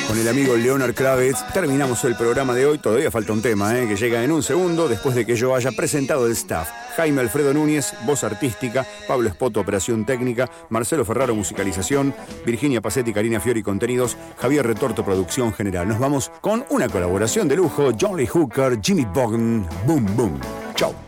Con el amigo Leonard Kravitz terminamos el programa de hoy. Todavía falta un tema que llega en un segundo después de que yo haya presentado el staff. Jaime Alfredo Núñez, voz artística, Pablo Espoto, operación técnica, Marcelo Ferraro, musicalización, Virginia Pacetti, Karina Fiori, contenidos, Javier Retorto, producción general. Nos vamos con una colaboración de lujo, John Lee Hooker, Jimmy Vaughan, Boom Boom. Chau.